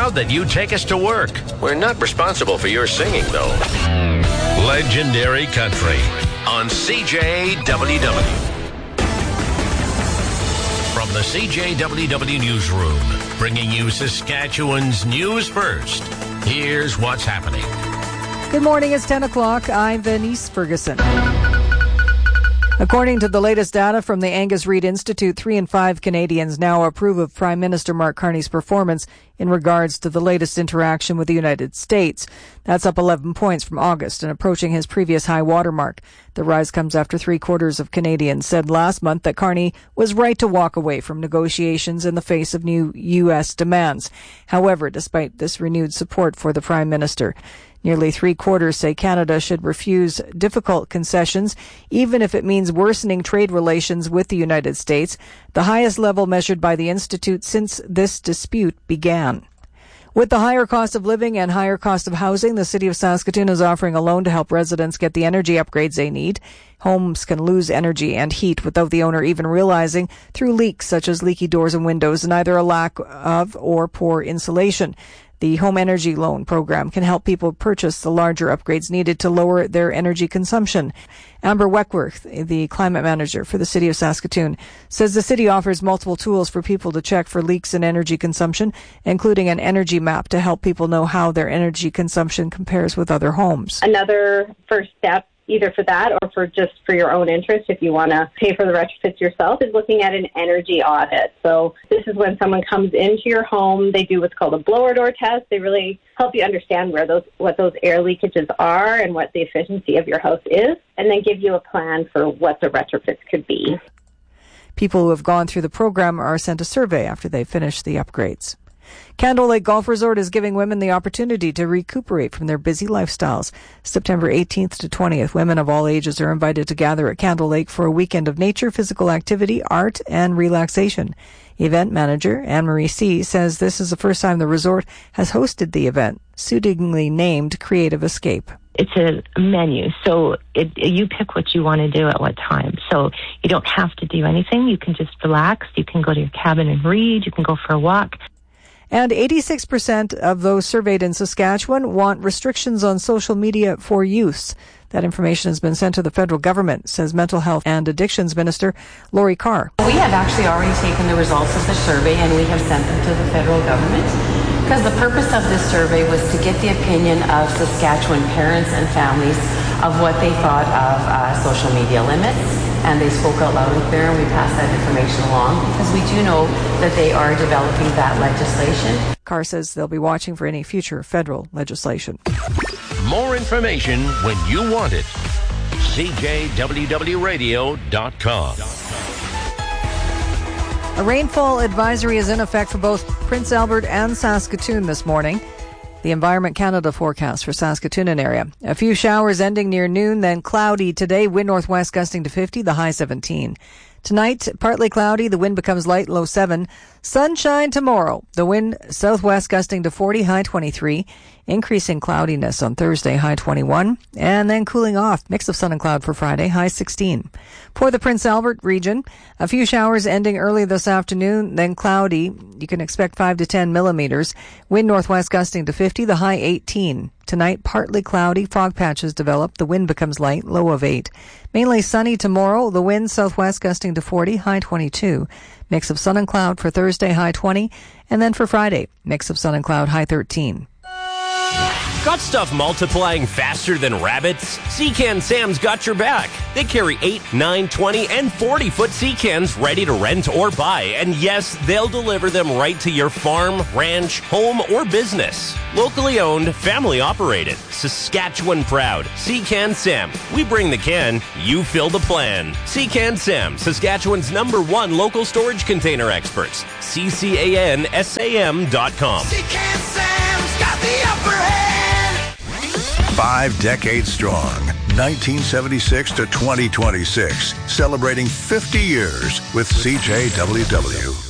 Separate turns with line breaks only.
proud that you take us to work. We're not responsible for your singing, though. Legendary Country on CJWW. From the CJWW Newsroom, bringing you Saskatchewan's news first. Here's what's happening.
Good morning, it's 10 o'clock. I'm Denise Ferguson. According to the latest data from the Angus Reid Institute, 3 in 5 Canadians now approve of Prime Minister Mark Carney's performance in regards to the latest interaction with the United States. That's up 11 points from August and approaching his previous high watermark. The rise comes after 3/4 of Canadians said last month that Carney was right to walk away from negotiations in the face of new U.S. demands. However, despite this renewed support for the Prime Minister, nearly 3/4 say Canada should refuse difficult concessions, even if it means worsening trade relations with the United States, the highest level measured by the Institute since this dispute began. With the higher cost of living and higher cost of housing, the City of Saskatoon is offering a loan to help residents get the energy upgrades they need. Homes can lose energy and heat without the owner even realizing through leaks such as leaky doors and windows and either a lack of or poor insulation. The Home Energy Loan Program can help people purchase the larger upgrades needed to lower their energy consumption. Amber Weckworth, the climate manager for the City of Saskatoon, says the city offers multiple tools for people to check for leaks in energy consumption, including an energy map to help people know how their energy consumption compares with other homes.
Another first step, either for that or for your own interest, if you want to pay for the retrofits yourself, is looking at an energy audit. So this is when someone comes into your home, they do what's called a blower door test. They really help you understand what those air leakages are and what the efficiency of your house is, and then give you a plan for what the retrofits could be.
People who have gone through the program are sent a survey after they finish the upgrades. Candle Lake Golf Resort is giving women the opportunity to recuperate from their busy lifestyles. September 18th to 20th, women of all ages are invited to gather at Candle Lake for a weekend of nature, physical activity, art, and relaxation. Event manager Anne-Marie C. says this is the first time the resort has hosted the event, suitably named Creative Escape.
It's a menu, so you pick what you want to do at what time. So you don't have to do anything. You can just relax. You can go to your cabin and read. You can go for a walk.
And 86% of those surveyed in Saskatchewan want restrictions on social media for youth. That information has been sent to the federal government, says Mental Health and Addictions Minister Lori Carr.
We have actually already taken the results of the survey and we have sent them to the federal government because the purpose of this survey was to get the opinion of Saskatchewan parents and families of what they thought of social media limits. And they spoke out loud and clear, and we passed that information along because we do know that they are developing that legislation.
Carr says they'll be watching for any future federal legislation.
More information when you want it. CJWWRadio.com.
A rainfall advisory is in effect for both Prince Albert and Saskatoon this morning. The Environment Canada forecast for Saskatoonan area. A few showers ending near noon, then cloudy today. Wind northwest gusting to 50, the high 17. Tonight, partly cloudy. The wind becomes light, low 7. Sunshine tomorrow. The wind southwest gusting to 40, high 23. Increasing cloudiness on Thursday, high 21. And then cooling off. Mix of sun and cloud for Friday, high 16. For the Prince Albert region, a few showers ending early this afternoon, then cloudy. You can expect 5 to 10 millimeters. Wind northwest gusting to 50, the high 18. Tonight, partly cloudy. Fog patches develop. The wind becomes light, low of 8. Mainly sunny tomorrow. The wind southwest gusting to 40, high 22. Mix of sun and cloud for Thursday, high 20. And then for Friday, mix of sun and cloud, high 13.
Got stuff multiplying faster than rabbits? Seacan Sam's got your back. They carry 8, 9, 20, and 40-foot sea cans ready to rent or buy. And yes, they'll deliver them right to your farm, ranch, home, or business. Locally owned, family operated, Saskatchewan proud. Seacan Sam. We bring the can, you fill the plan. Seacan Sam, Saskatchewan's #1 local storage container experts. CCANSAM.com.
Seacan Sam's got the upper hand.
5 decades strong, 1976 to 2026, celebrating 50 years with CJWW.